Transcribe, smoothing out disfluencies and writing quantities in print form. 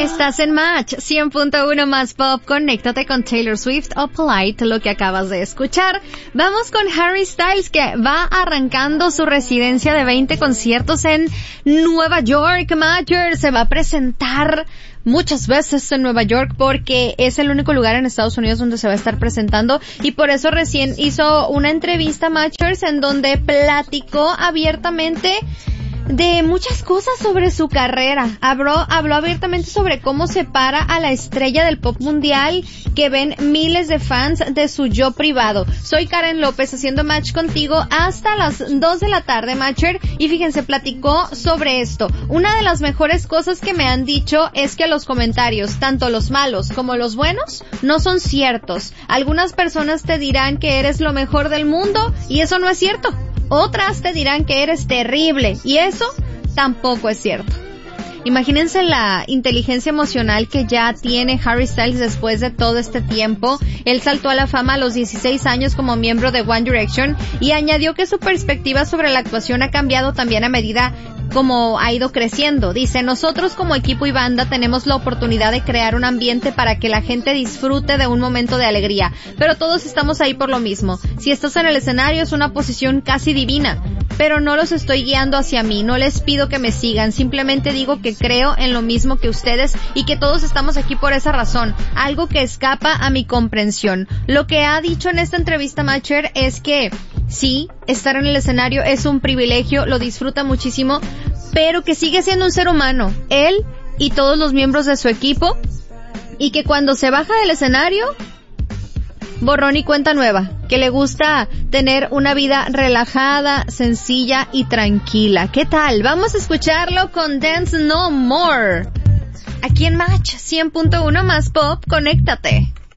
Estás en Match 100.1 más Pop. Conéctate con Taylor Swift o Polite, lo que acabas de escuchar. Vamos con Harry Styles, que va arrancando su residencia de 20 conciertos en Nueva York. Matcher se va a presentar muchas veces en Nueva York porque es el único lugar en Estados Unidos donde se va a estar presentando, y por eso recién hizo una entrevista Matchers en donde platicó abiertamente de muchas cosas sobre su carrera. Habló abiertamente sobre cómo separa a la estrella del pop mundial que ven miles de fans de su yo privado. Soy Karen López haciendo Match contigo hasta las 2 de la tarde, Matcher, y fíjense, platicó sobre esto. Una de las mejores cosas que me han dicho es que los comentarios, tanto los malos como los buenos, no son ciertos. Algunas personas te dirán que eres lo mejor del mundo y eso no es cierto. Otras te dirán que eres terrible y eso tampoco es cierto. Imagínense la inteligencia emocional que ya tiene Harry Styles después de todo este tiempo. Él saltó a la fama a los 16 años como miembro de One Direction y añadió que su perspectiva sobre la actuación ha cambiado también a medida como ha ido creciendo. Dice, nosotros como equipo y banda tenemos la oportunidad de crear un ambiente para que la gente disfrute de un momento de alegría, pero todos estamos ahí por lo mismo. Si estás en el escenario es una posición casi divina, pero no los estoy guiando hacia mí, no les pido que me sigan, simplemente digo que creo en lo mismo que ustedes y que todos estamos aquí por esa razón, algo que escapa a mi comprensión. Lo que ha dicho en esta entrevista Matcher es que sí, estar en el escenario es un privilegio, lo disfruta muchísimo, pero que sigue siendo un ser humano, él y todos los miembros de su equipo, y que cuando se baja del escenario, borrón y cuenta nueva, que le gusta tener una vida relajada, sencilla y tranquila. ¿Qué tal? Vamos a escucharlo con Dance No More. Aquí en Match 100.1 más Pop, conéctate.